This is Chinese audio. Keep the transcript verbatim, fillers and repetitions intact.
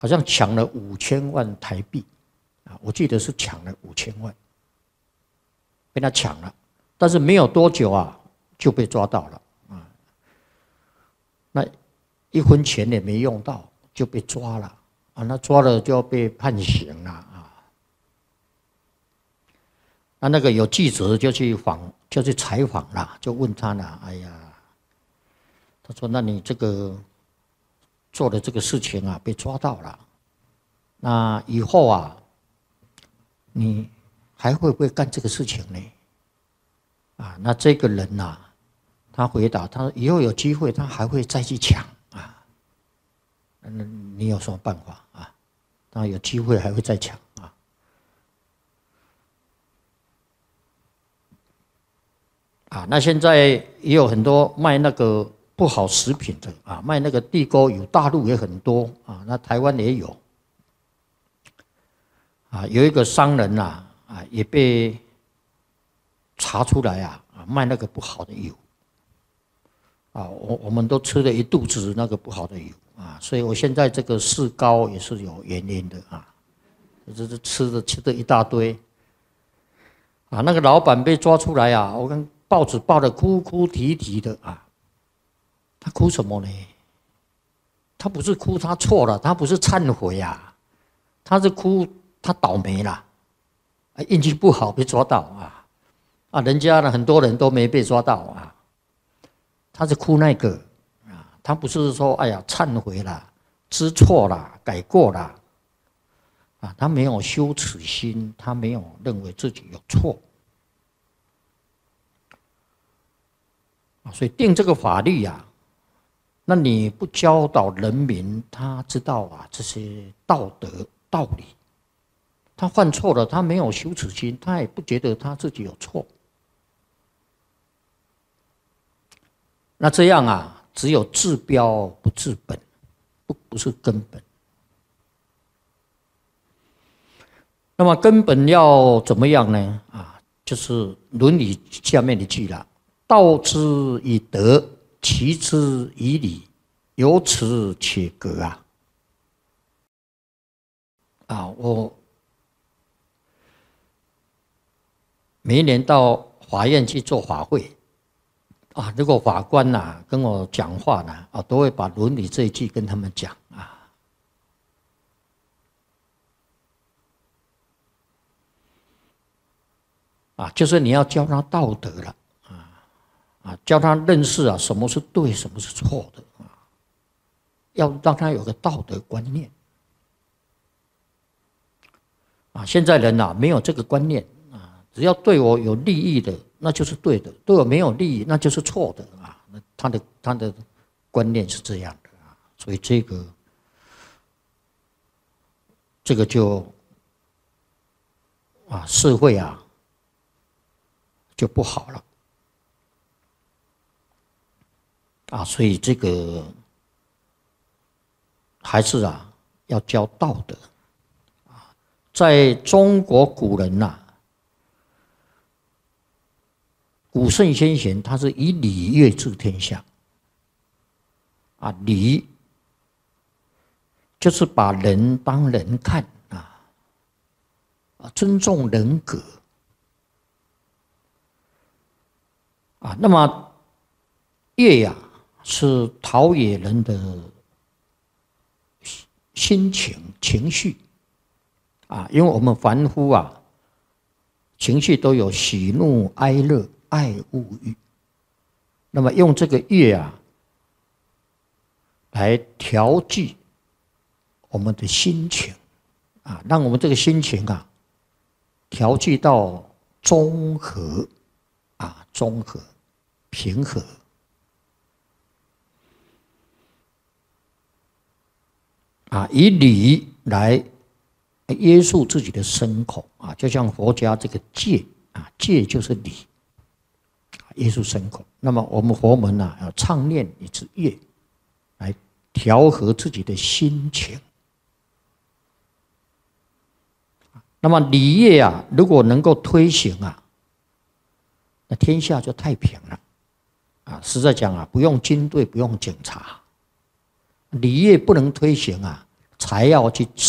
好像抢了五千万台币啊，我记得是抢了五千万，被他抢了，但是没有多久啊就被抓到了啊，那一分钱也没用到就被抓了啊，那抓了就要被判刑了啊，那那个有记者就去访就去采访了，就问他了，哎呀，他说那你这个做的这个事情啊被抓到了，那以后啊你还会不会干这个事情呢？啊，那这个人呐、啊，他回答，他说以后有机会他还会再去抢啊。那你有什么办法啊？他有机会还会再抢啊。啊，那现在也有很多卖那个不好食品的啊，卖那个地沟油，大陆也很多啊，那台湾也有。啊，有一个商人呐、啊，啊也被查出来啊，啊卖那个不好的油，啊，我我们都吃了一肚子那个不好的油啊，所以我现在这个四高也是有原因的啊，这是吃的吃的一大堆，啊，那个老板被抓出来啊，我看报纸报的哭哭啼啼的啊，他哭什么呢？他不是哭他错了，他不是忏悔啊，他是哭他倒霉了，运气不好被抓到啊，啊，人家呢很多人都没被抓到啊，他是哭那个啊，他不是说哎呀忏悔了、知错了、改过了，啊，他没有羞耻心，他没有认为自己有错。所以定这个法律啊，那你不教导人民，他知道啊这些道德道理，他犯错了，他没有羞耻心，他也不觉得他自己有错。那这样啊，只有治标不治本，不不是根本。那么根本要怎么样呢？啊，就是《论语》下面的句了。道之以德，齐之以礼，由此且格啊！啊，我每一年到法院去做法会，啊，如果法官呐、啊、跟我讲话呢，啊，都会把《伦理》这一句跟他们讲啊。啊，就是你要教他道德了。啊，教他认识啊，什么是对，什么是错的啊，要让他有个道德观念啊。现在人啊，没有这个观念啊，只要对我有利益的，那就是对的；对我没有利益，那就是错的啊。那他的他的观念是这样的啊，所以这个这个就啊，社会啊就不好了。啊，所以这个还是啊要教道德啊。在中国古人呐、啊，古圣先贤他是以礼乐治天下啊，礼就是把人当人看啊，啊尊重人格啊。那么乐呀、啊。是陶冶人的心情、情绪啊，因为我们凡夫啊，情绪都有喜怒哀乐、爱恶欲。那么用这个乐啊，来调剂我们的心情啊，让我们这个心情啊，调剂到中和啊，中和、平和。啊，以礼来约束自己的身口啊，就像佛家这个戒啊，戒就是礼，约束身口。那么我们佛门呢、啊，要唱念一支乐，来调和自己的心情。那么礼乐啊，如果能够推行啊，那天下就太平了啊。实在讲啊，不用军队，不用警察。礼乐不能推行啊， 才要去